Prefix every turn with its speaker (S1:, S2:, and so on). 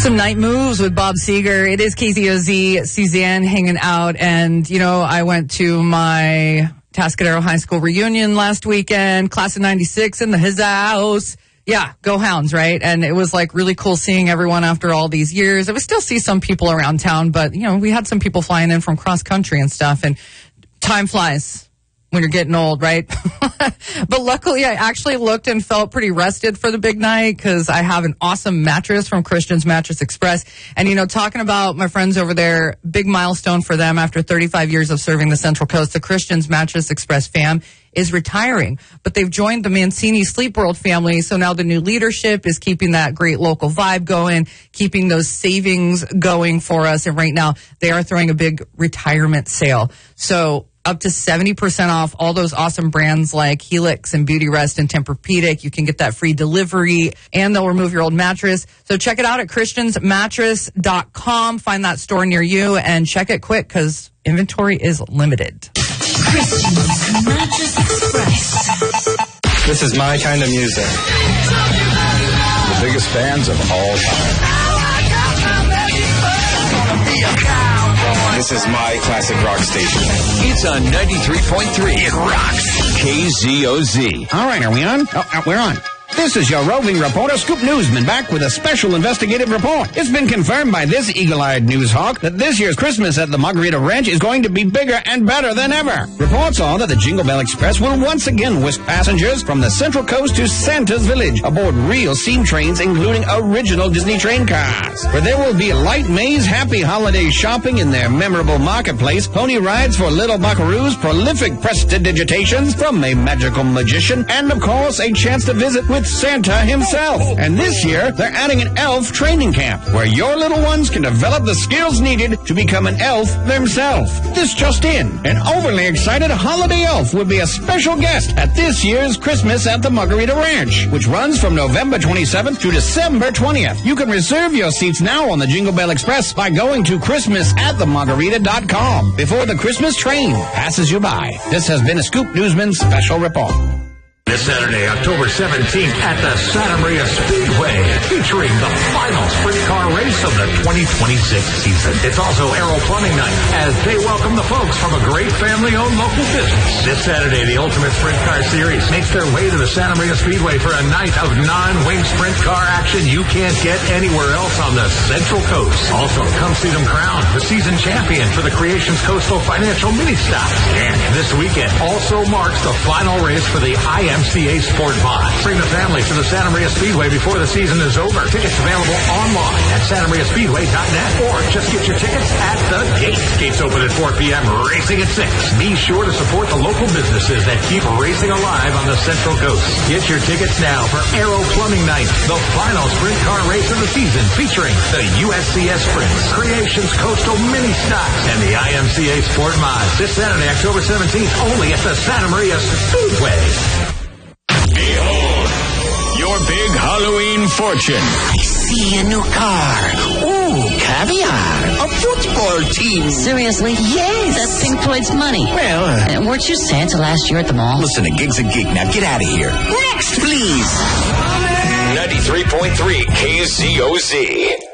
S1: Some night moves with Bob Seger. It is KZOZ, Suzanne hanging out. And, I went to my Tascadero High School reunion last weekend, class of 96 in his house. Yeah, go Hounds, right? And it was really cool seeing everyone after all these years. I would still see some people around town, but, we had some people flying in from cross country and stuff. And time flies when you're getting old, right? But luckily, I actually looked and felt pretty rested for the big night because I have an awesome mattress from Christian's Mattress Express. And, talking about my friends over there, big milestone for them after 35 years of serving the Central Coast. The Christian's Mattress Express fam is retiring, but they've joined the Mancini Sleep World family. So now the new leadership is keeping that great local vibe going, keeping those savings going for us. And right now they are throwing a big retirement sale. So up to 70% off all those awesome brands like Helix and Beauty Rest and Tempur-Pedic. You can get that free delivery and they'll remove your old mattress. So check it out at christiansmattress.com. Find that store near you and check it quick because inventory is limited.
S2: Christian's Mattress Express.
S3: This is my kind of music. The biggest fans of all time. This is my classic rock station.
S4: It's on 93.3. It rocks. KZOZ.
S5: All right, are we on? Oh, we're on. This is your roving reporter, Scoop Newsman, back with a special investigative report. It's been confirmed by this eagle-eyed news hawk that this year's Christmas at the Margarita Ranch is going to be bigger and better than ever. Reports are that the Jingle Bell Express will once again whisk passengers from the Central Coast to Santa's Village aboard real steam trains, including original Disney train cars, where there will be light maze, happy holiday shopping in their memorable marketplace, pony rides for little buckaroos, prolific prestidigitations from a magical magician, and, of course, a chance to visit with Santa himself. And this year, they're adding an elf training camp where your little ones can develop the skills needed to become an elf themselves. This just in. An overly excited holiday elf will be a special guest at this year's Christmas at the Margarita Ranch, which runs from November 27th to December 20th. You can reserve your seats now on the Jingle Bell Express by going to christmasatthemargarita.com before the Christmas train passes you by. This has been a Scoop Newsman special report.
S6: This Saturday, October 17th at the Santa Maria Speedway, featuring the final sprint car race of the 2026 season. It's also Aero Plumbing Night as they welcome the folks from a great family-owned local business. This Saturday, the Ultimate Sprint Car Series makes their way to the Santa Maria Speedway for a night of non-wing sprint car action you can't get anywhere else on the Central Coast. Also, come see them crown the season champion for the Creations Coastal Financial Mini Stops. And this weekend also marks the final race for the IMCA Sport Mod. Bring the family to the Santa Maria Speedway before the season is over. Tickets available online at santamariaspeedway.net or just get your tickets at the gate. Gates open at 4 p.m., racing at 6. Be sure to support the local businesses that keep racing alive on the Central Coast. Get your tickets now for Aero Plumbing Night, the final sprint car race of the season featuring the USCS Sprints, Creations Coastal Mini Stocks, and the IMCA Sport Mod. This Saturday, October 17th, only at the Santa Maria Speedway.
S4: Behold, your big Halloween fortune.
S2: I see a new car. Ooh, caviar. A football team.
S7: Seriously?
S2: Yes.
S7: That's Pink Floyd's Money.
S2: Well,
S7: Weren't you Santa last year at the mall?
S2: listen, a gig's a gig. Now get out of here. Next, please.
S4: 93.3 KZOZ.